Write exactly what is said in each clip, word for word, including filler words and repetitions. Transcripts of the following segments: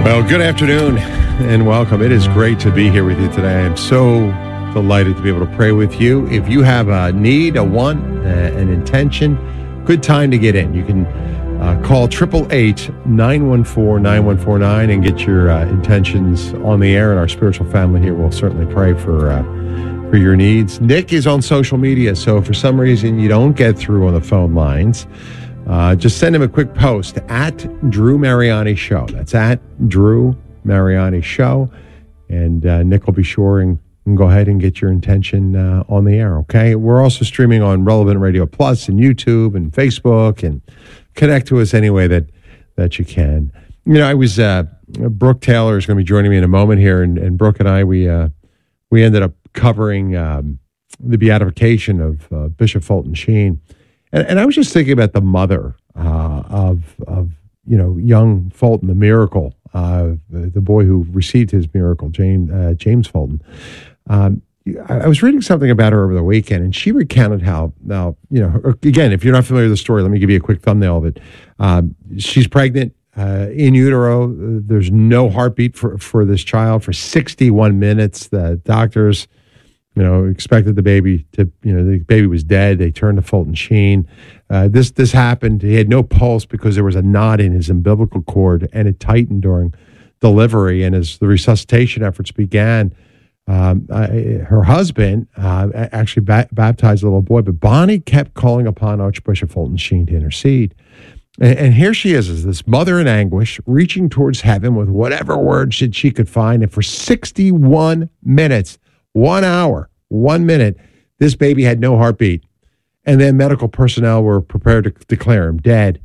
Well, good afternoon and welcome. It is great to be here with you today. I'm so delighted to be able to pray with you. If you have a need, a want, uh, an intention, good time to get in. You can uh, call eight eight eight, nine one four, nine one four nine and get your uh, intentions on the air, and our spiritual family here will certainly pray for uh, for your needs. Nick is on social media, so if for some reason you don't get through on the phone lines, Uh, just send him a quick post at Drew Mariani Show. That's at Drew Mariani Show. And uh, Nick will be sure and, and go ahead and get your intention uh, on the air, okay? We're also streaming on Relevant Radio Plus and YouTube and Facebook, and connect to us any way that, that you can. You know, I was, uh, Brooke Taylor is going to be joining me in a moment here, and, and Brooke and I, we, uh, we ended up covering um, the beatification of uh, Bishop Fulton Sheen. And, and I was just thinking about the mother uh, of, of, you know, young Fulton, the miracle, uh, the, the boy who received his miracle, James, uh, James Fulton. Um, I, I was reading something about her over the weekend, and she recounted how, now, you know, again, if you're not familiar with the story, let me give you a quick thumbnail of it. Um, she's pregnant, uh, in utero. There's no heartbeat for, for this child for sixty-one minutes. The doctors, you know, expected the baby to, you know, the baby was dead. They turned to Fulton Sheen. Uh, this this happened. He had no pulse because there was a knot in his umbilical cord, and it tightened during delivery. And as the resuscitation efforts began, um, I, her husband uh, actually ba- baptized the little boy, but Bonnie kept calling upon Archbishop Fulton Sheen to intercede. And, and here she is, as this mother in anguish, reaching towards heaven with whatever words that she could find. And for sixty-one minutes, One hour, one minute, this baby had no heartbeat. And then medical personnel were prepared to declare him dead.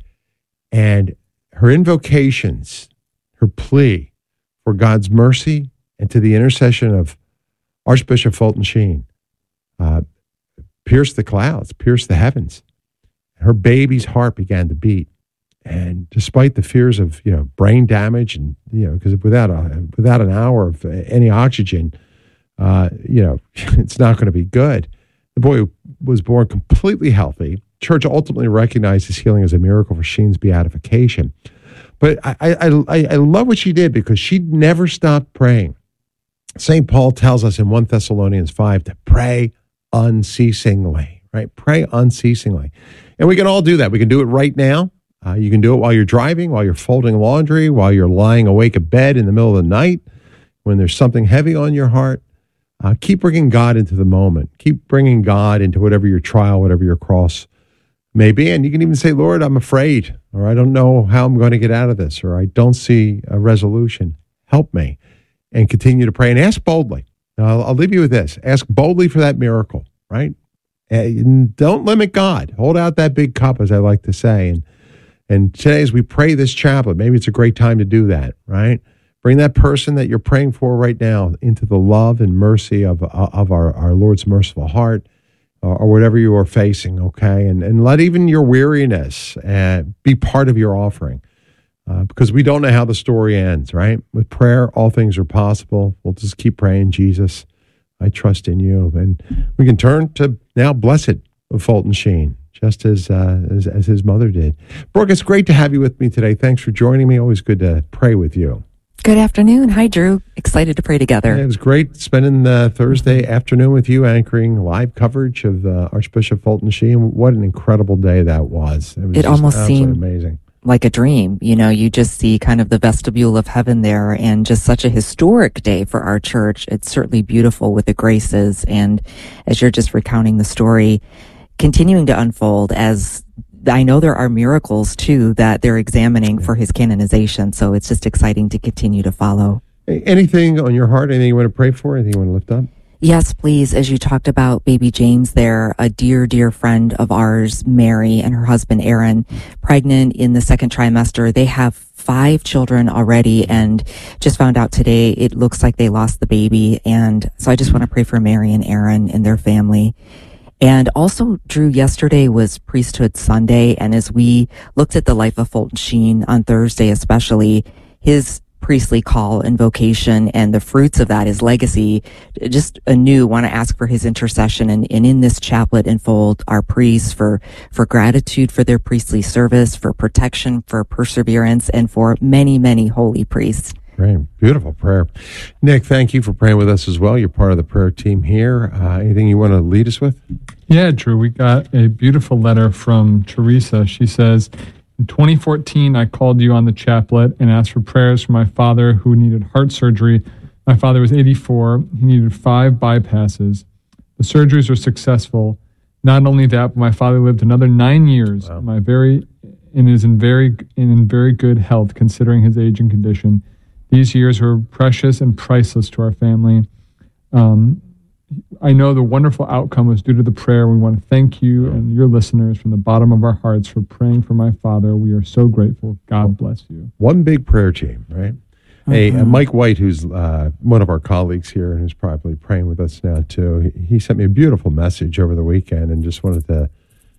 And her invocations, her plea for God's mercy and to the intercession of Archbishop Fulton Sheen uh, pierced the clouds, pierced the heavens. Her baby's heart began to beat. And despite the fears of, you know, brain damage, and, you know, because without a, without an hour of any oxygen, Uh, you know, it's not going to be good. The boy was born completely healthy. Church ultimately recognized his healing as a miracle for Sheen's beatification. But I, I, I, I love what she did, because she never stopped praying. Saint Paul tells us in First Thessalonians five to pray unceasingly, right? Pray unceasingly. And we can all do that. We can do it right now. Uh, you can do it while you're driving, while you're folding laundry, while you're lying awake in bed in the middle of the night, when there's something heavy on your heart. Uh, keep bringing God into the moment. Keep bringing God into whatever your trial, whatever your cross may be. And you can even say, Lord, I'm afraid, or I don't know how I'm going to get out of this, or I don't see a resolution. Help me. And continue to pray and ask boldly. Now, I'll, I'll leave you with this. Ask boldly for that miracle, right? And don't limit God. Hold out that big cup, as I like to say. And, and today, as we pray this chaplet, maybe it's a great time to do that, right? Bring that person that you're praying for right now into the love and mercy of of our, our Lord's merciful heart, or, or whatever you are facing, okay? And and let even your weariness uh, be part of your offering, uh, because we don't know how the story ends, right? With prayer, all things are possible. We'll just keep praying, Jesus, I trust in you. And we can turn to now blessed Fulton Sheen, just as, uh, as, as his mother did. Brooke, it's great to have you with me today. Thanks for joining me. Always good to pray with you. Good afternoon. Hi, Drew. Excited to pray together. Yeah, it was great spending the Thursday afternoon with you, anchoring live coverage of uh, Archbishop Fulton Sheen. What an incredible day that was. It, was it almost seemed amazing. Like a dream. You know, you just see kind of the vestibule of heaven there, and just such a historic day for our church. It's certainly beautiful with the graces. And as you're just recounting the story, continuing to unfold, as I know there are miracles, too, that they're examining for his canonization. So it's just exciting to continue to follow. Anything on your heart? Anything you want to pray for? Anything you want to lift up? Yes, please. As you talked about baby James there, a dear, dear friend of ours, Mary, and her husband, Aaron, pregnant in the second trimester. They have five children already, and just found out today it looks like they lost the baby. And so I just want to pray for Mary and Aaron and their family. And also, Drew, yesterday was Priesthood Sunday, and as we looked at the life of Fulton Sheen on Thursday especially, his priestly call and vocation and the fruits of that, his legacy, just anew want to ask for his intercession. And, and in this chaplet enfold our priests for, for gratitude for their priestly service, for protection, for perseverance, and for many, many holy priests. Great. Beautiful prayer. Nick, thank you for praying with us as well. You're part of the prayer team here. Uh, anything you want to lead us with? Yeah, Drew, we got a beautiful letter from Teresa. She says, in twenty fourteen, I called you on the chaplet and asked for prayers for my father who needed heart surgery. My father was eighty-four. He needed five bypasses. The surgeries were successful. Not only that, but my father lived another nine years. Wow. My very and is in very in very good health considering his age and condition. These years were precious and priceless to our family. Um, I know the wonderful outcome was due to the prayer. We want to thank you and your listeners from the bottom of our hearts for praying for my father. We are so grateful. God bless you. One big prayer team, right? Mm-hmm. Hey, uh, Mike White, who's uh, one of our colleagues here and who's probably praying with us now too, he, he sent me a beautiful message over the weekend and just wanted to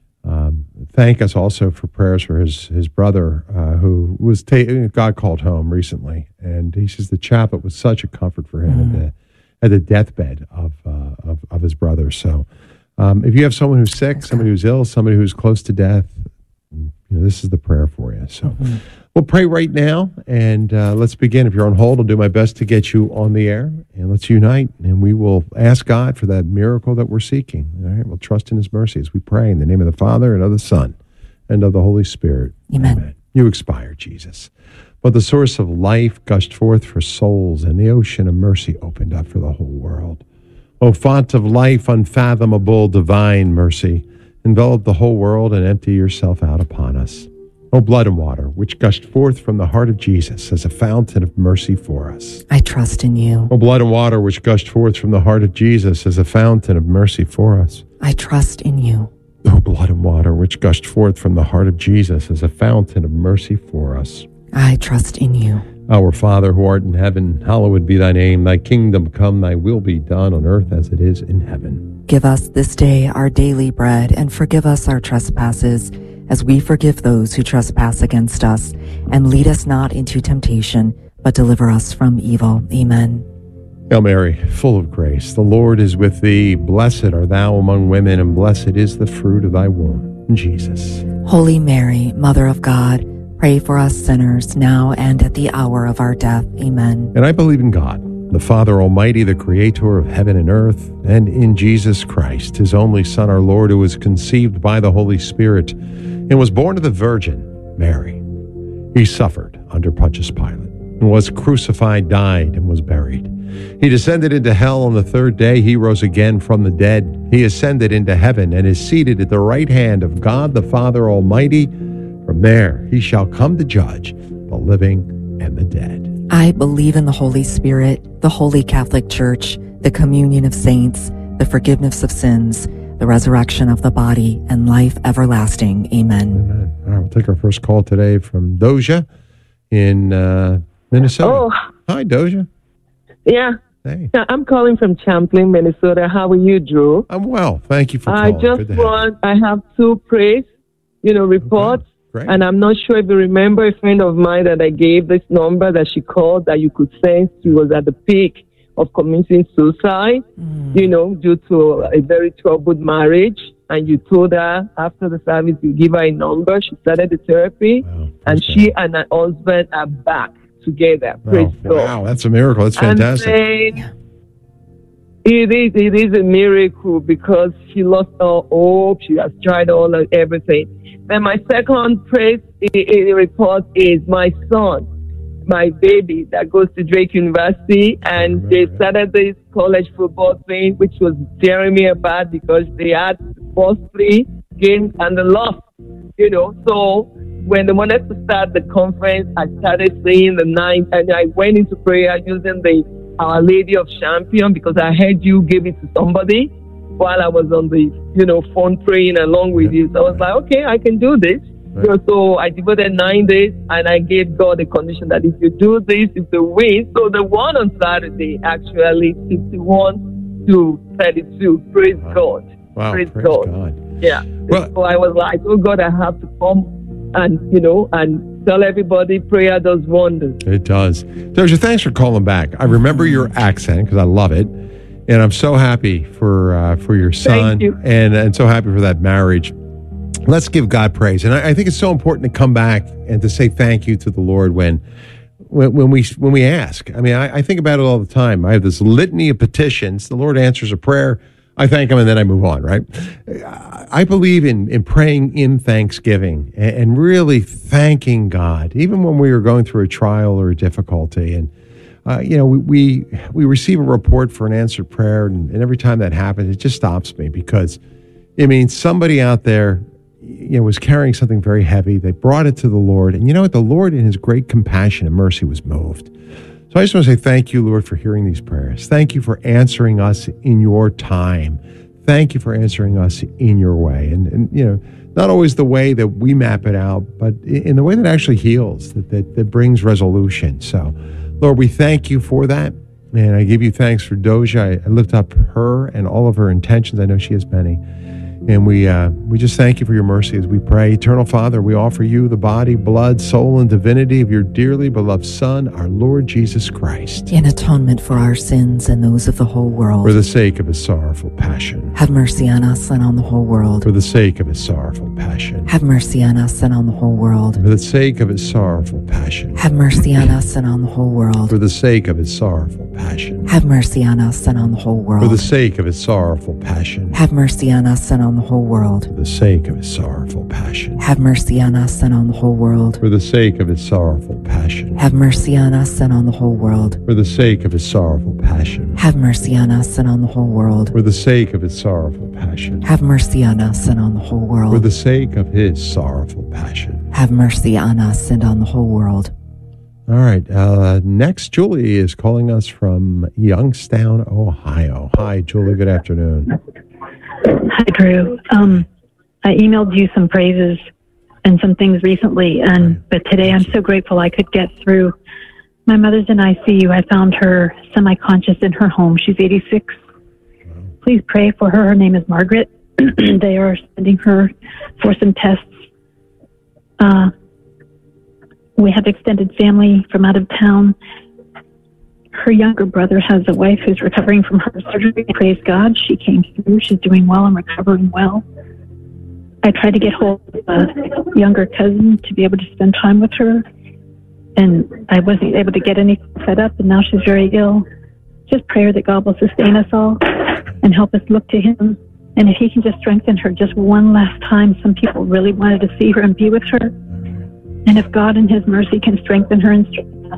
um, thank us also for prayers for his his brother uh, who was ta- God called home recently, and he says the chaplet was such a comfort for him mm-hmm. at the at the deathbed of uh, of, of his brother. So, um, if you have someone who's sick, somebody who's ill, somebody who's close to death, you know, this is the prayer for you. So. Mm-hmm. We'll pray right now, and uh, let's begin. If you're on hold, I'll do my best to get you on the air, and let's unite, and we will ask God for that miracle that we're seeking. All right, we'll trust in His mercy as we pray in the name of the Father, and of the Son, and of the Holy Spirit. Amen. Amen. You expire, Jesus. But the source of life gushed forth for souls, and the ocean of mercy opened up for the whole world. O font of life, unfathomable, divine mercy, envelop the whole world and empty yourself out upon us. O blood and water, which gushed forth from the heart of Jesus as a fountain of mercy for us. I trust in you. O blood and water, which gushed forth from the heart of Jesus as a fountain of mercy for us. I trust in you. O blood and water, which gushed forth from the heart of Jesus as a fountain of mercy for us. I trust in you. Our Father, who art in heaven, hallowed be thy name. Thy kingdom come, thy will be done on earth as it is in heaven. Give us this day our daily bread, and forgive us our trespasses, as we forgive those who trespass against us. And lead us not into temptation, but deliver us from evil. Amen. Hail Mary, full of grace, the Lord is with thee. Blessed art thou among women, and blessed is the fruit of thy womb, Jesus. Holy Mary, Mother of God, pray for us sinners, now and at the hour of our death. Amen. And I believe in God, the Father Almighty, the Creator of heaven and earth, and in Jesus Christ, His only Son, our Lord, who was conceived by the Holy Spirit and was born of the Virgin Mary. He suffered under Pontius Pilate and was crucified, died, and was buried. He descended into hell on the third day. He rose again from the dead. He ascended into heaven and is seated at the right hand of God the Father Almighty. From there he shall come to judge the living and the dead. I believe in the Holy Spirit, the Holy Catholic Church, the communion of saints, the forgiveness of sins, the resurrection of the body, and life everlasting. Amen. Amen. All right, we'll take our first call today from Doja in uh, Minnesota. Oh. Hi, Doja. Yeah. Hey. Yeah, I'm calling from Champlain, Minnesota. How are you, Drew? I'm well. Thank you for I calling. just want, I have two praise, you know, reports. Okay. Great. And I'm not sure if you remember a friend of mine that I gave this number that she called that you could sense she was at the peak of committing suicide, mm. you know, due to a very troubled marriage. And you told her after the service, you give her a number. She started the therapy, wow, and she God. and her husband are back together. Oh, praise God. Wow, that's a miracle. That's fantastic. And then, it is, it is a miracle because she lost all hope. She has tried all of everything. Then my second praise report is my son, my baby that goes to Drake University, and they started this college football thing, which was tearing me apart because they had the first three games and they lost, you know. So when they wanted to start the conference, I started saying the ninth, and I went into prayer using the Our Lady of Champion because I heard you give it to somebody while I was on the, you know, phone praying along with you. So I was like, okay, I can do this. Right. So, so I devoted nine days and I gave God a condition that if you do this, if they win. So the one on Saturday, actually fifty-one to thirty-two. Praise wow. God. Wow. Praise, Praise God. God. Yeah. Well, so I was like, oh God, I have to come and, you know, and tell everybody prayer does wonders. It does. Doja, thanks for calling back. I remember your accent because I love it. And I'm so happy for uh, for your son, you. and and so happy for that marriage. Let's give God praise, and I, I think it's so important to come back and to say thank you to the Lord when when, when we when we ask. I mean, I, I think about it all the time. I have this litany of petitions. The Lord answers a prayer. I thank him and then I move on, right? I believe in, in praying in thanksgiving and, and really thanking God, even when we are going through a trial or a difficulty. And, uh, you know, we, we we receive a report for an answered prayer, and, and every time that happens, it just stops me because it means somebody out there, you know, was carrying something very heavy. They brought it to the Lord. And you know what? The Lord in his great compassion and mercy was moved. So I just want to say thank you, Lord, for hearing these prayers. Thank you for answering us in your time. Thank you for answering us in your way. And, and you know, not always the way that we map it out, but in the way that actually heals, that, that, that brings resolution. So, Lord, we thank you for that. And I give you thanks for Doja. I, I lift up her and all of her intentions. I know she has many. And we uh, we just thank you for your mercy as we pray. Eternal Father, we offer you the body, blood, soul, and divinity of your dearly beloved Son, our Lord Jesus Christ. In atonement for our sins and those of the whole world. For the sake of his sorrowful passion. Have mercy on us and on the whole world. For the sake of his sorrowful passion. Have mercy on us and on the whole world. For the sake of his sorrowful passion. Have mercy on us and on the whole world. For the sake of his sorrowful passion. Have mercy on us and on the whole world. For the sake of his sorrowful passion. Have mercy on us and on the whole world. For the sake of his sorrowful passion. Have mercy on us and on the whole world. For the sake of his sorrowful passion. Have mercy on us and on the whole world. For the sake of his sorrowful passion. Have mercy on us and on the whole world. For the sake of his sorrowful passion. Have mercy on us and on the whole world. For the sake of his sorrowful passion. Have mercy on us and on the whole world. All right. Uh, next, Julie is calling us from Youngstown, Ohio. Hi, Julie. Good afternoon. Hi, Drew. Um, I emailed you some praises and some things recently, and but today I'm so grateful I could get through. My mother's in I C U. I found her semi-conscious in her home. She's eighty-six. Wow. Please pray for her. Her name is Margaret. They are sending her for some tests. Uh, we have extended family from out of town. Her younger brother has a wife who's recovering from her surgery. Praise God, she came through. She's doing well and recovering well. I tried to get hold of a younger cousin to be able to spend time with her, and I wasn't able to get anything set up, and now she's very ill. Just prayer that God will sustain us all and help us look to him. And if he can just strengthen her just one last time, some people really wanted to see her and be with her. And if God in his mercy can strengthen her and strengthen us.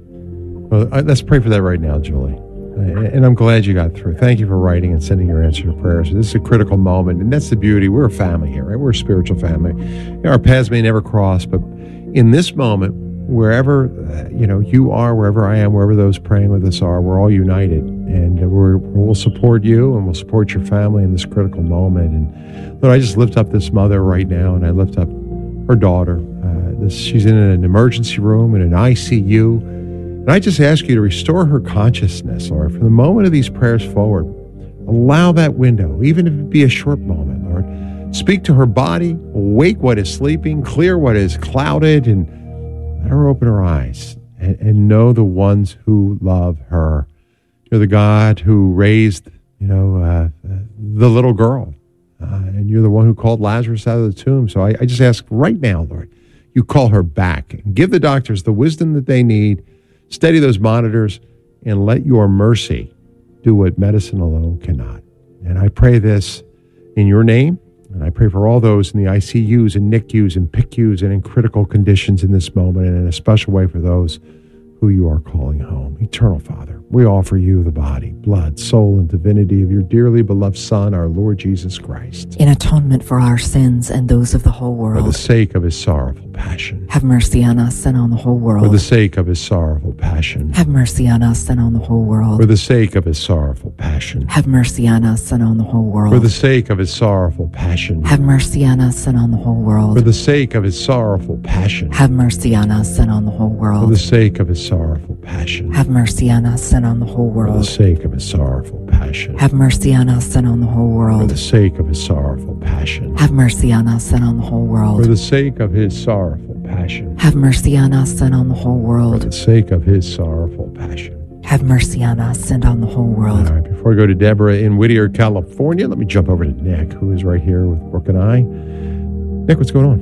Well, let's pray for that right now, Julie. And I'm glad you got through. Thank you for writing and sending your answer to prayers. This is a critical moment, and that's the beauty. We're a family here, right? We're a spiritual family. You know, our paths may never cross, but in this moment, wherever uh, you know you are, wherever I am, wherever those praying with us are, we're all united, and we're, we'll support you, and we'll support your family in this critical moment. And Lord, I just lift up this mother right now, and I lift up her daughter. Uh, this, she's in an emergency room in an I C U. And I just ask you to restore her consciousness, Lord, from the moment of these prayers forward. Allow that window, even if it be a short moment, Lord. Speak to her body, wake what is sleeping, clear what is clouded, and let her open her eyes and, and know the ones who love her. You're the God who raised, you know, uh, the little girl, uh, and you're the one who called Lazarus out of the tomb. So I, I just ask right now, Lord, you call her back. Give the doctors the wisdom that they need. Steady those monitors and let your mercy do what medicine alone cannot. And I pray this in your name, and I pray for all those in the I C Us and N I C Us and P I C Us and in critical conditions in this moment, and in a special way for those who you are calling home. Eternal Father, we offer you the body, blood, soul, and divinity of your dearly beloved Son, our Lord Jesus Christ. In atonement for our sins and those of the whole world. For the sake of his sorrowful passion. Have mercy on us and on the whole world. For the sake of his sorrowful passion. Have mercy on us and on the whole world. For the sake of his sorrowful passion. Have mercy on us and on the whole world. For the sake of his sorrowful passion. Have mercy on us and on the whole world. For the sake of his sorrowful passion. Have mercy on us and on the whole world. For the sake of his sorrowful passion. Have mercy on us and on the whole world. For the sake of his sorrowful passion. Have mercy on us and on the whole world. For the sake of his sorrowful passion. Have mercy on us and on the whole world. For the sake of his sorrowful passion. Have mercy on us and on the whole world. For the sake of his sorrowful passion. Have mercy on us and on the whole world. All right, before I go to Deborah in Whittier, California, let me jump over to Nick, who is right here with Brooke and I. Nick, what's going on?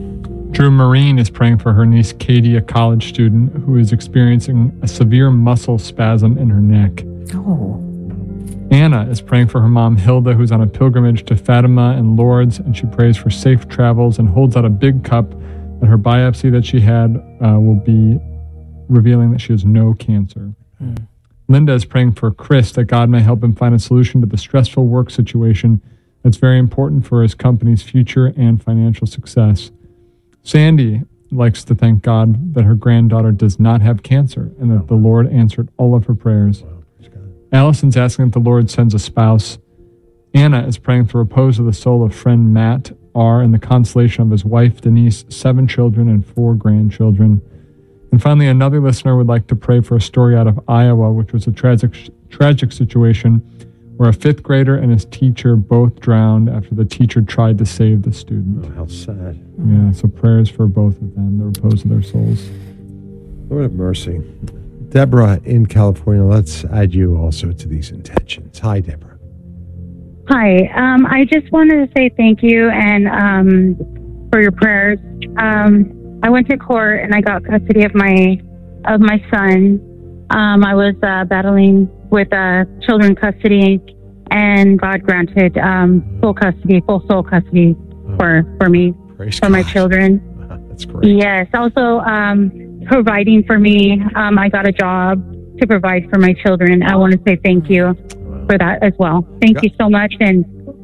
Drew Marine is praying for her niece Katie, a college student who is experiencing a severe muscle spasm in her neck. Oh. Anna is praying for her mom Hilda, who's on a pilgrimage to Fatima and Lourdes, and she prays for safe travels and holds out a big cup that her biopsy that she had uh, will be revealing that she has no cancer. Mm. Linda is praying for Chris that God may help him find a solution to the stressful work situation that's very important for his company's future and financial success. Sandy likes to thank God that her granddaughter does not have cancer and that the Lord answered all of her prayers. Allison's asking that the Lord sends a spouse. Anna is praying for repose of the soul of friend Matt R. and the consolation of his wife Denise, seven children and four grandchildren. And finally, another listener would like to pray for a story out of Iowa, which was a tragic, tragic situation where a fifth grader and his teacher both drowned after the teacher tried to save the student. Oh, how sad. Yeah, so prayers for both of them, the repose of their souls. Lord have mercy. Deborah in California, let's add you also to these intentions. Hi, Deborah. Hi. Um, I just wanted to say thank you and um, for your prayers. Um, I went to court and I got custody of my of my son. Um, I was uh, battling with uh, children custody, and God granted um, full custody, full sole custody oh. for for me, Praise for God. My children. That's great. Yes. Also, um, providing for me. Um, I got a job to provide for my children. I want to say thank you wow. for that as well. Thank God. you so much, and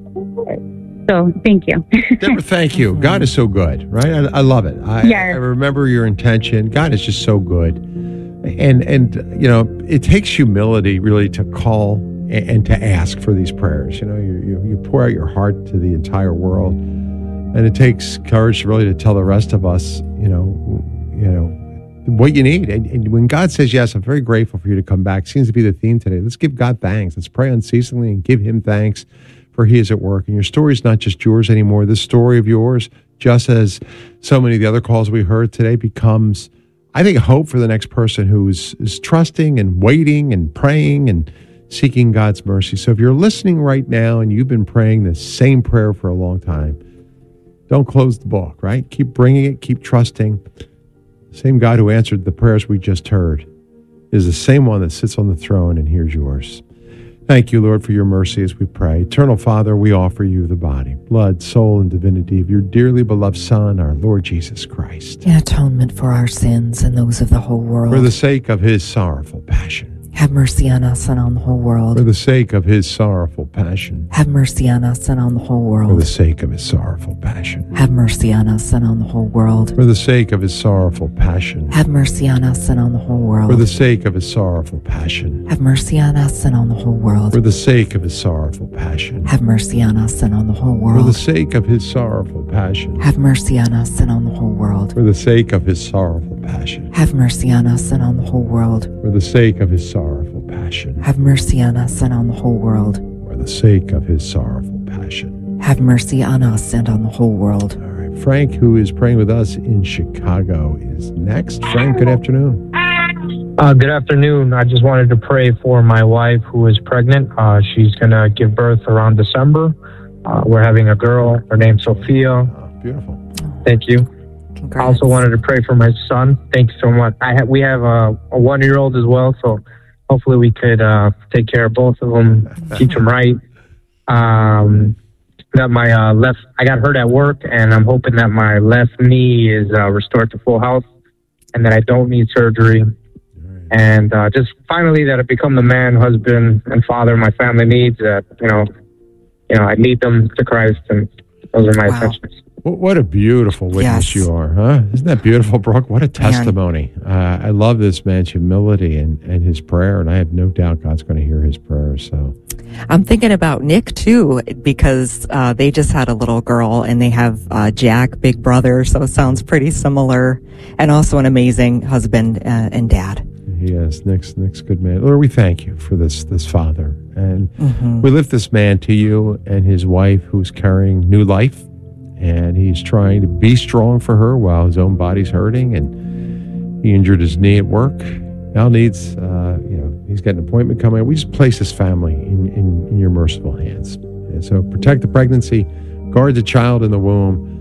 so thank you. Deborah, thank you. God is so good, right? I, I love it. I, yes. I remember your intention. God is just so good. And, and you know, it takes humility really to call and, and to ask for these prayers. You know, you, you, you pour out your heart to the entire world. And it takes courage really to tell the rest of us, you know, you know, what you need. And, and when God says yes, I'm very grateful for you to come back. Seems to be the theme today. Let's give God thanks. Let's pray unceasingly and give him thanks, for he is at work. And your story is not just yours anymore. This story of yours, just as so many of the other calls we heard today, becomes, I think, hope for the next person who's is trusting and waiting and praying and seeking God's mercy. So if you're listening right now and you've been praying the same prayer for a long time, don't close the book, right? Keep bringing it, keep trusting. The same God who answered the prayers we just heard is the same one that sits on the throne and hears yours. Thank you, Lord, for your mercy as we pray. Eternal Father, we offer you the body, blood, soul, and divinity of your dearly beloved Son, our Lord Jesus Christ. In atonement for our sins and those of the whole world. For the sake of his sorrowful passion. Have mercy on us and on the whole world. For the sake of his sorrowful passion. Have mercy on us and on the whole world. For the sake of his sorrowful passion. Have mercy on us and on the whole world. For the sake of his sorrowful passion. Have mercy on us and on the whole world. For the sake of his sorrowful passion. Have mercy on us and on the whole world. For the sake of his sorrowful passion. Have mercy on us and on the whole world. For the sake of his sorrowful passion. Have mercy on us and on the whole world. For the sake of his sorrowful passion. Have mercy on us and on the whole world. For the sake of his sorrowful passion. Have mercy on us and on the whole world. For the sake of his sorrowful passion. Have mercy on us and on the whole world. All right. Frank, who is praying with us in Chicago, is next. Frank, good afternoon. Uh, good afternoon. I just wanted to pray for my wife who is pregnant. Uh, she's going to give birth around December. Uh, we're having a girl. Her name's Sophia. Oh, beautiful. Thank you. Congrats. I also wanted to pray for my son. Thank you so much. I ha- we have a, a one-year-old as well, so hopefully we could uh, take care of both of them, teach them right. Um, that my uh, left, I got hurt at work, and I'm hoping that my left knee is uh, restored to full health, and that I don't need surgery. And uh, just finally that I become the man, husband, and father my family needs. That you know, you know, I lead them to Christ, and those are my Wow. intentions. What a beautiful witness Yes. you are, huh? Isn't that beautiful, Brooke? What a testimony. Uh, I love this man's humility and, and his prayer, and I have no doubt God's going to hear his prayers. So, I'm thinking about Nick too, because uh, they just had a little girl and they have uh, Jack, big brother. So it sounds pretty similar, and also an amazing husband uh, and dad. yes, Nick's, Nick's good man. Lord, we thank you for this, this father. And Mm-hmm. we lift this man to you and his wife who's carrying new life. And he's trying to be strong for her while his own body's hurting. And he injured his knee at work. Now needs, uh, you know, he's got an appointment coming. We just place his family in, in, in your merciful hands. And so protect the pregnancy, guard the child in the womb,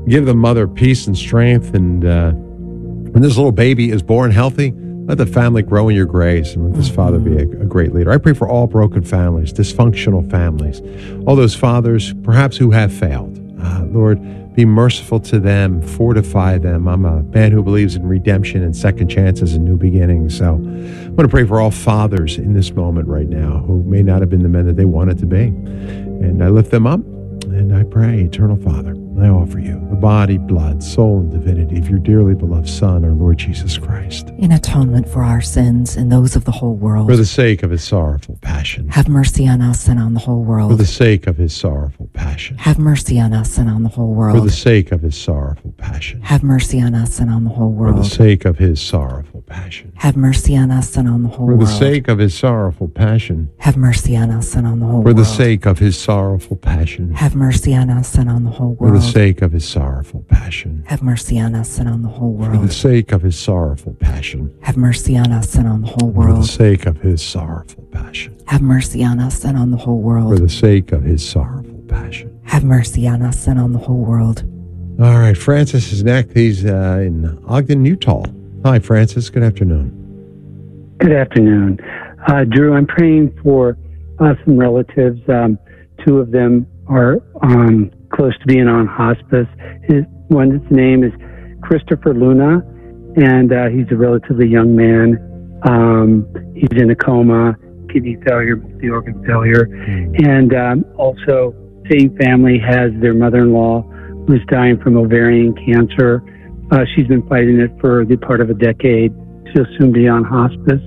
Give the mother peace and strength. And uh, when this little baby is born healthy, let the family grow in your grace, and let this father be a, a great leader. I pray for all broken families, dysfunctional families, all those fathers perhaps who have failed. Uh, Lord, be merciful to them, fortify them. I'm a man who believes in redemption and second chances and new beginnings. So I'm going to pray for all fathers in this moment right now who may not have been the men that they wanted to be. And I lift them up, and I pray, Eternal Father, I offer you the body, blood, soul, and divinity of your dearly beloved Son, our Lord Jesus Christ. In atonement for our sins and those of the whole world. For the sake of his sorrowful passion. Have mercy on us and on the whole world. For the sake of his sorrowful passion. Have mercy on us and on the whole world. For the sake of his sorrowful passion. Have mercy on us and on the whole world. For the sake of his sorrowful passion. Have mercy on us and on the whole For world. the sake of his sorrowful passion. Have mercy on us and on the whole For world. the sake of his sorrowful passion. Have mercy on us and on the whole For world. the sake of his sorrowful passion. Have mercy on us and on the whole For the world. sake of his sorrowful passion. Have mercy on us and on the whole For the world. sake of his sorrowful passion. Have mercy on us and on the whole For world. the sake of his sorrowful passion. Have mercy on us and on the whole world. All right, Francis is next. He's uh, in Ogden, Utah. Hi, Francis. Good afternoon. Good afternoon. Uh, Drew, I'm praying for uh, some relatives. Um, two of them are um, close to being on hospice. His one's name is Christopher Luna, and uh, he's a relatively young man. Um, he's in a coma, kidney failure, multi-organ failure. Mm. And um, also, same family has their mother-in-law who's dying from ovarian cancer. Uh, she's been fighting it for the part of a decade. She'll soon be on hospice.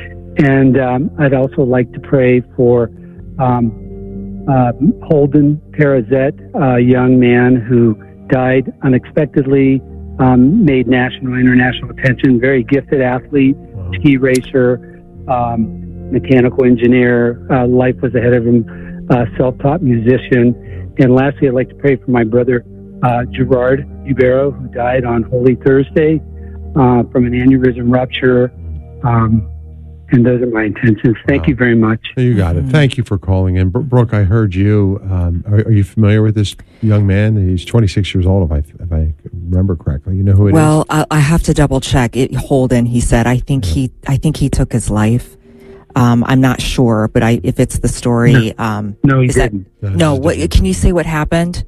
And um, I'd also like to pray for um, uh, Holden Perazet, a young man who died unexpectedly, um, made national, international attention, very gifted athlete, Wow. ski racer, um, mechanical engineer. Uh, life was ahead of him, uh, self-taught musician. And lastly, I'd like to pray for my brother, uh, Gerard Ubero, who died on Holy Thursday uh, from an aneurysm rupture. Um, and those are my intentions. Thank Wow. you very much. You got it. Thank you for calling in. Bro- Brooke, I heard you. Um, are, are you familiar with this young man? He's twenty-six years old, if I, if I remember correctly. You know who it Well, is? I, I have to double check. It, Holden, he said. I think he. I think he took his life. Um, I'm not sure, but I, if it's the story, um, No, he is that- didn't. No, no. it's What different. can you say? What happened?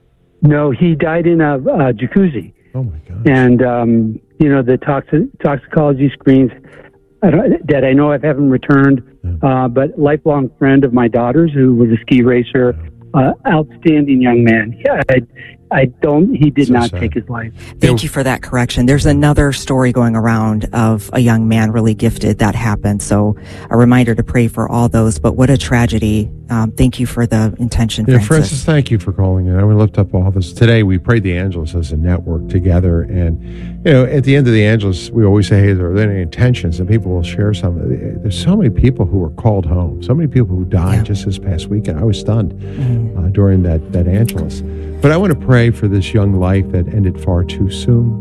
No, he died in a, a jacuzzi. Oh, my God. And, um, you know, the toxic, toxicology screens I don't, that I know I haven't returned, uh, but lifelong friend of my daughter's who was a ski racer, uh, outstanding young man. Yeah, I, I don't, he did So not sad. take his life. Thank you for that correction. There's another story going around of a young man really gifted that happened. So a reminder to pray for all those. But what a tragedy. Um, thank you for the intention, Yeah, Francis. Francis, thank you for calling in. I want to lift up all this. Today, we prayed the Angelus as a network together. And, you know, at the end of the Angelus, we always say, hey, are there any intentions? And people will share some. There's so many people who were called home, so many people who died Yeah. just this past weekend. I was stunned Mhm. uh, during that, that Angelus. But I want to pray for this young life that ended far too soon,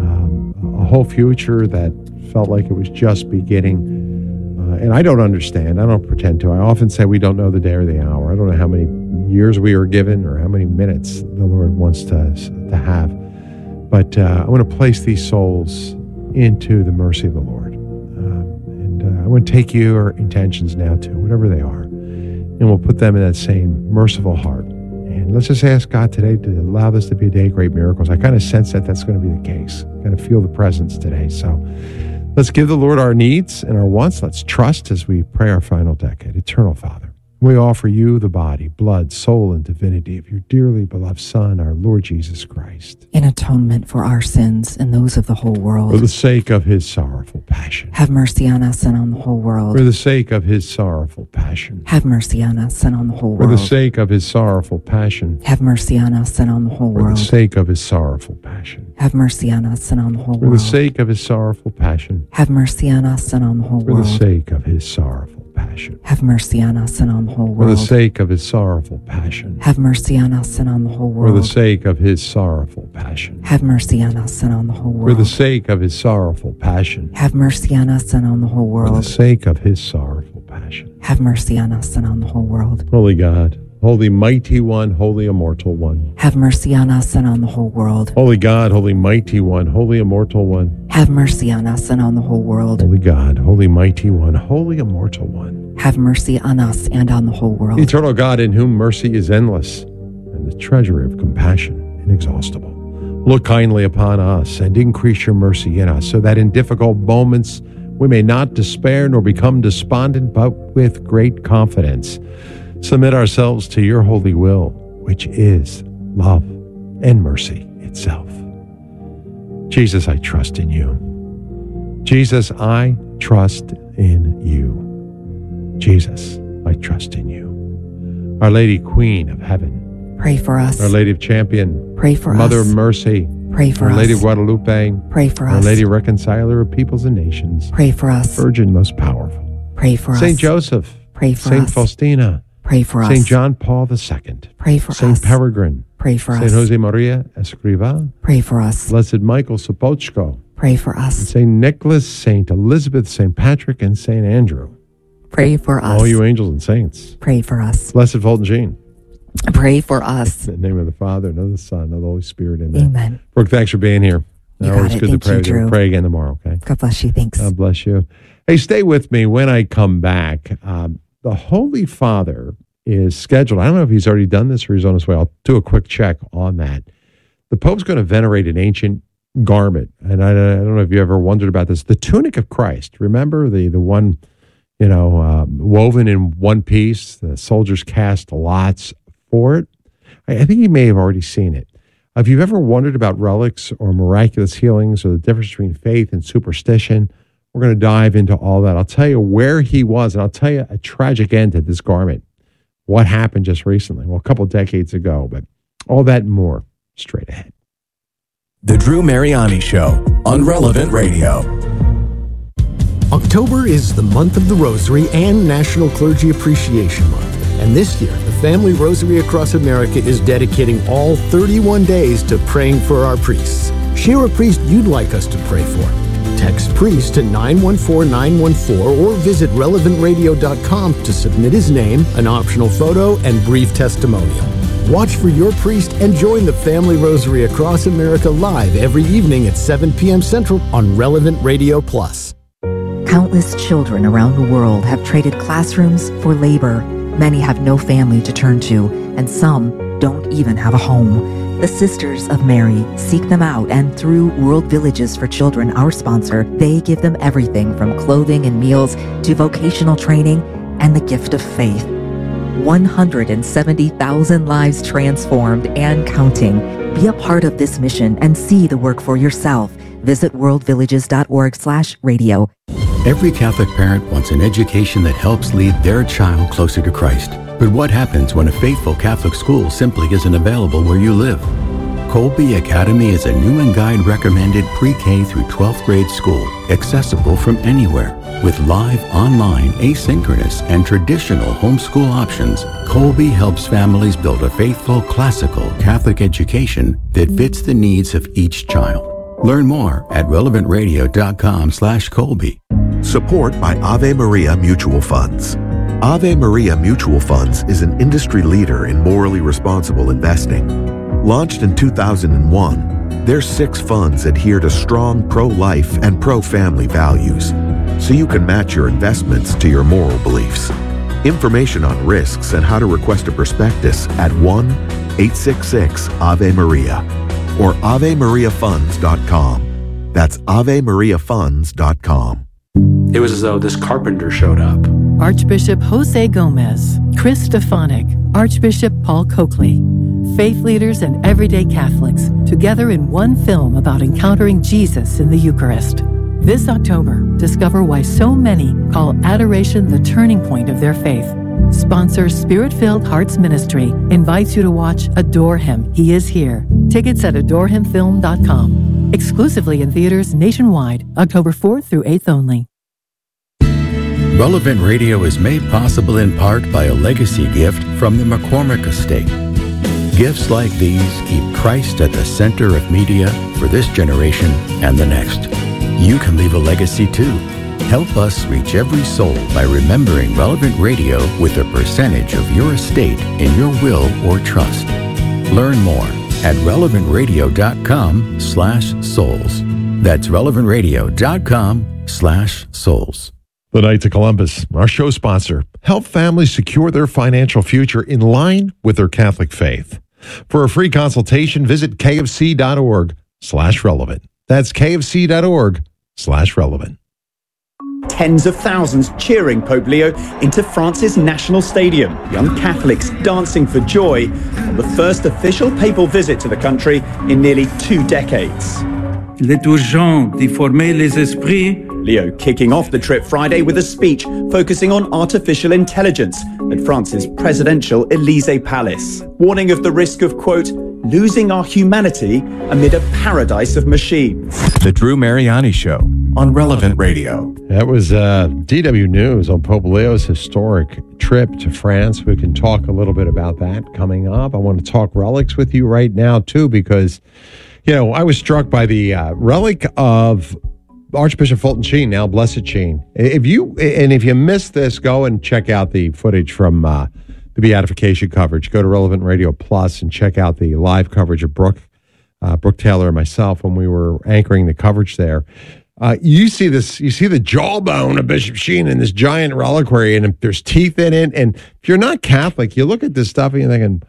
um, a whole future that felt like it was just beginning. Uh, and I don't understand. I don't pretend to. I often say we don't know the day or the hour. I don't know how many years we are given or how many minutes the Lord wants to, to have. But uh, I want to place these souls into the mercy of the Lord. Um, and uh, I want to take your intentions now too, whatever they are, and we'll put them in that same merciful heart. And let's just ask God today to allow this to be a day of great miracles. I kind of sense that that's going to be the case. I kind of feel the presence today. So let's give the Lord our needs and our wants. Let's trust as we pray our final decade. Eternal Father, we offer you the body, blood, soul, and divinity of your dearly beloved Son, our Lord Jesus Christ, In atonement for our sins and those of the whole for world. the sake of his sorrowful passion. Have mercy on us and on the whole world. For the sake of his sorrowful passion. Have mercy on us and on the whole For the world. sake of his sorrowful passion. Have mercy on us and on the whole For the world. sake of his sorrowful passion. Have mercy on us and on the whole For the world. sake of his sorrowful passion. Have mercy on us and on the whole For the world. sake of his sorrowful passion. Have mercy on us and on the whole For the world. sake of his sorrowful passion. Have mercy on us and on the whole For the world. sake of his sorrowful passion. Have mercy on us and on the whole For the world. sake of his sorrowful passion. Have mercy on us and on the whole For the world. sake of his sorrowful passion. Have mercy on us and on the whole world. Holy God, Holy Mighty One, Holy Immortal One. Have mercy on us and on the whole world. Holy God, Holy Mighty One, Holy Immortal One. Have mercy on us and on the whole world. Holy God, Holy Mighty One, Holy Immortal One. Have mercy on us and on the whole world. Eternal God, in whom mercy is endless, and the treasury of compassion inexhaustible. Look kindly upon us and increase your mercy in us, so that in difficult moments we may not despair nor become despondent, but with great confidence submit ourselves to your holy will, which is love and mercy itself. Jesus, I trust in you. Jesus, I trust in you. Jesus, I trust in you. Our Lady, Queen of Heaven. Pray for us. Our Lady of Champion. Pray for Mother us. of Mercy. Pray for Our us. Lady of Guadalupe. Pray for Our us. Lady Reconciler of Peoples and Nations. Pray for us. Virgin most powerful. Pray for us. Saint Joseph. Pray for Saint us. Faustina. Pray for us. Saint John Paul the Second. Pray for Saint us. Peregrine. Pray for Saint us. Jose Maria Escriva. Pray for us. Blessed Michael Sopochko. Pray for us. Saint Nicholas, Saint Elizabeth, Saint Patrick, and Saint Andrew. Pray for us. All you angels and saints. Pray for us. Blessed Fulton Sheen. Pray for us. In the name of the Father, and of the Son, and of the Holy Spirit. Amen. Amen. Brooke, thanks for being here. You Always got it. good Thank to pray you, with you. Drew. We'll pray again tomorrow, okay? God bless you. Thanks. God bless you. Hey, stay with me when I come back. Um, the Holy Father is scheduled. I don't know if he's already done this or he's on his way. I'll do a quick check on that. The Pope's going to venerate an ancient garment. And I, I don't know if you ever wondered about this. The tunic of Christ. Remember the, the one, you know, um, woven in one piece. The soldiers cast lots for it. I, I think you may have already seen it. If you've ever wondered about relics or miraculous healings or the difference between faith and superstition, we're going to dive into all that. I'll tell you where he was, and I'll tell you a tragic end to this garment. What happened just recently? Well, a couple of decades ago, but all that and more straight ahead. The Drew Mariani Show on Relevant Radio. October is the month of the Rosary and National Clergy Appreciation Month. And this year, the Family Rosary Across America is dedicating all thirty-one days to praying for our priests. Share a priest you'd like us to pray for. Text priest to nine one four nine one four or visit relevant radio dot com to submit his name, an optional photo, and brief testimonial. Watch for your priest and join the Family Rosary Across America live every evening at seven p.m. Central on Relevant Radio Plus. Countless children around the world have traded classrooms for labor. Many have no family to turn to, and some don't even have a home. The Sisters of Mary seek them out, and through World Villages for Children, our sponsor, they give them everything from clothing and meals to vocational training and the gift of faith. one hundred seventy thousand lives transformed and counting. Be a part of this mission and see the work for yourself. Visit world villages dot org slash radio. Every Catholic parent wants an education that helps lead their child closer to Christ. But what happens when a faithful Catholic school simply isn't available where you live? Colby Academy is a new and guide recommended pre-K through twelfth grade school, accessible from anywhere. With live, online, asynchronous, and traditional homeschool options, Colby helps families build a faithful, classical Catholic education that fits the needs of each child. Learn more at relevant radio dot com slash Colby. Support by Ave Maria Mutual Funds. Ave Maria Mutual Funds is an industry leader in morally responsible investing. Launched in two thousand one, their six funds adhere to strong pro-life and pro-family values, so you can match your investments to your moral beliefs. Information on risks and how to request a prospectus at one eight six six Ave Maria or ave maria funds dot com. That's ave maria funds dot com. It was as though this carpenter showed up. Archbishop Jose Gomez, Chris Stefanik, Archbishop Paul Coakley. Faith leaders and everyday Catholics together in one film about encountering Jesus in the Eucharist. This October, discover why so many call adoration the turning point of their faith. Sponsor Spirit-Filled Hearts Ministry invites you to watch Adore Him, He Is Here. Tickets at adore him film dot com. Exclusively in theaters nationwide, October fourth through eighth only. Relevant Radio is made possible in part by a legacy gift from the McCormick Estate. Gifts like these keep Christ at the center of media for this generation and the next. You can leave a legacy too. Help us reach every soul by remembering Relevant Radio with a percentage of your estate in your will or trust. Learn more at relevantradio.com slash souls. That's relevantradio.com slash souls. The Knights of Columbus, our show sponsor, help families secure their financial future in line with their Catholic faith. For a free consultation, visit kfc.org slash relevant. That's kfc.org slash relevant. Tens of thousands cheering Pope Leo into France's national stadium. Young Catholics dancing for joy on the first official papal visit to the country in nearly two decades. Il est urgent d'y former les esprits. Leo kicking off the trip Friday with a speech focusing on artificial intelligence at France's presidential Élysée Palace, warning of the risk of, quote, losing our humanity amid a paradise of machines. The Drew Mariani Show on Relevant Radio. That was uh, D W News on Pope Leo's historic trip to France. We can talk a little bit about that coming up. I want to talk relics with you right now, too, because, you know, I was struck by the uh, relic of Archbishop Fulton Sheen, now Blessed Sheen. If you and if you missed this, go and check out the footage from uh, the beatification coverage. Go to Relevant Radio Plus and check out the live coverage of Brooke, uh, Brooke Taylor and myself when we were anchoring the coverage there. Uh, you see this, you see the jawbone of Bishop Sheen in this giant reliquary, and there's teeth in it. And if you're not Catholic, you look at this stuff and you're thinking,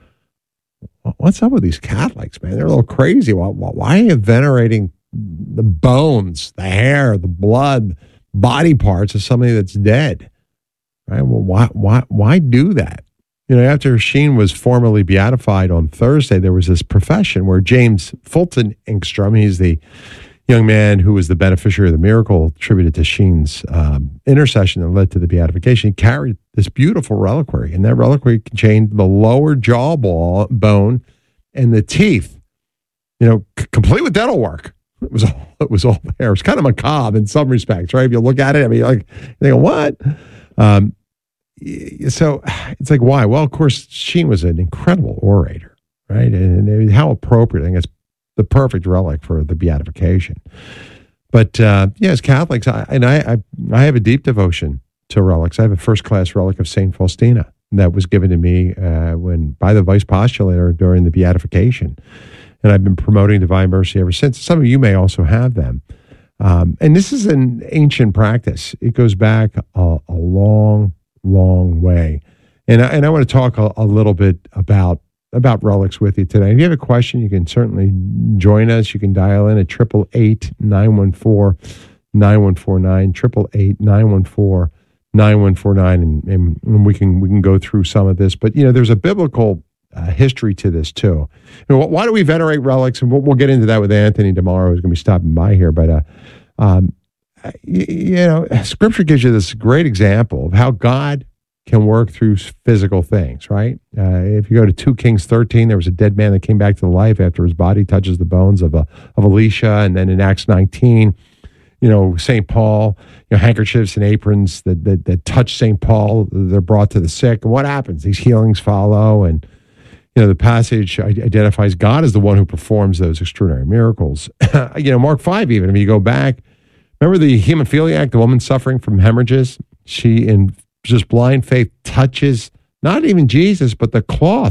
what's up with these Catholics, man? They're a little crazy. Why, why are you venerating the bones, the hair, the blood, body parts of somebody that's dead? Right? Well, why, why, why do that? You know, after Sheen was formally beatified on Thursday, there was this profession where James Fulton Engstrom, he's the young man who was the beneficiary of the miracle attributed to Sheen's um, intercession that led to the beatification, he carried this beautiful reliquary, and that reliquary contained the lower jawbone and the teeth, you know, c- complete with dental work. It was all, it was all there. It was kind of macabre in some respects, right? If you look at it, I mean, you're like, you think, what? Um, so it's like, why? Well, of course, Sheen was an incredible orator, right? And, and how appropriate. I think it's the perfect relic for the beatification. But uh, yeah, as Catholics, I, and I, I, I have a deep devotion to relics. I have a first-class relic of Saint Faustina that was given to me uh, when by the vice postulator during the beatification, and I've been promoting Divine Mercy ever since. Some of you may also have them, um, and this is an ancient practice. It goes back a, a long, long way, and I, and I want to talk a, a little bit about. about relics with you today. If you have a question, you can certainly join us. You can dial in at triple eight nine one four nine one four nine triple eight nine one four nine one four nine, and, and, and we can we can go through some of this. But you know, there's a biblical uh, history to this too. You know, why do we venerate relics? And we'll, we'll get into that with Anthony tomorrow, who's going to be stopping by here. But uh, um, you, you know, Scripture gives you this great example of how God can work through physical things, right? Uh, if you go to two Kings thirteen, there was a dead man that came back to life after his body touches the bones of a, of Elisha. And then in Acts nineteen, you know, Saint Paul, you know, handkerchiefs and aprons that, that, that touch Saint Paul, they're brought to the sick. And what happens? These healings follow. And, you know, the passage identifies God as the one who performs those extraordinary miracles. You know, Mark five even, if you go back, remember the hemophiliac, the woman suffering from hemorrhages? She, in just blind faith, touches not even Jesus, but the cloth,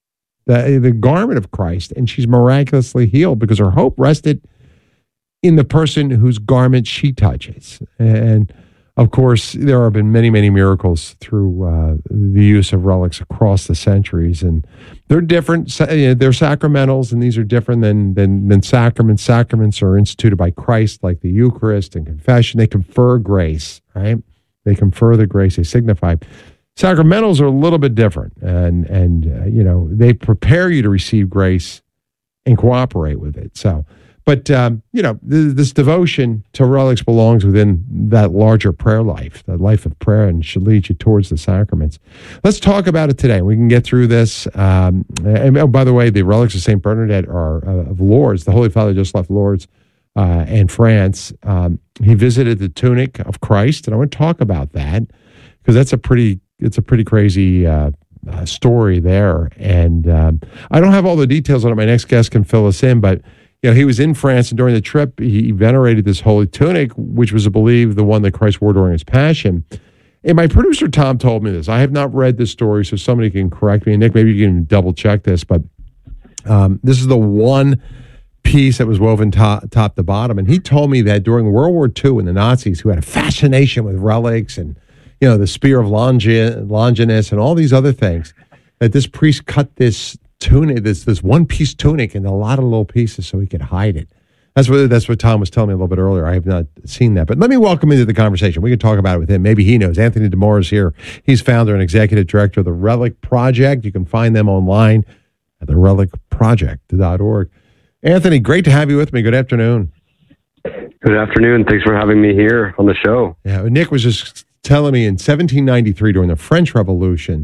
the, the garment of Christ, and she's miraculously healed because her hope rested in the person whose garment she touches. And of course, there have been many, many miracles through uh, the use of relics across the centuries, and they're different. They're sacramentals, and these are different than than, than sacraments. Sacraments are instituted by Christ, like the Eucharist and confession. They confer grace, right? They confer the grace, they signify. Sacramentals are a little bit different, and, and uh, you know, they prepare you to receive grace and cooperate with it. So, but, um, you know, th- this devotion to relics belongs within that larger prayer life, the life of prayer, and should lead you towards the sacraments. Let's talk about it today. We can get through this. Um, and oh, by the way, the relics of Saint Bernadette are uh, of Lourdes. The Holy Father just left Lourdes Uh, in France. Um, he visited the tunic of Christ, and I want to talk about that because that's a pretty, it's a pretty crazy uh, uh, story there. And um, I don't have all the details on it. My next guest can fill us in, but you know, he was in France, and during the trip, he venerated this holy tunic, which was believed the one that Christ wore during his passion. And my producer, Tom, told me this. I have not read this story, so somebody can correct me. And Nick, maybe you can double check this, but um, this is the one piece that was woven top, top to bottom. And he told me that during World War Two, when the Nazis, who had a fascination with relics and, you know, the spear of Longi- Longinus and all these other things, that this priest cut this tunic, this this one piece tunic, into a lot of little pieces so he could hide it. That's what that's what Tom was telling me a little bit earlier. I have not seen that, but let me welcome into the conversation. We can talk about it with him. Maybe he knows. Anthony DeMora is here. He's founder and executive director of the Relic Project. You can find them online at the relic project dot org. Anthony, great to have you with me. Good afternoon. Good afternoon. Thanks for having me here on the show. Yeah, Nick was just telling me in seventeen ninety-three, during the French Revolution,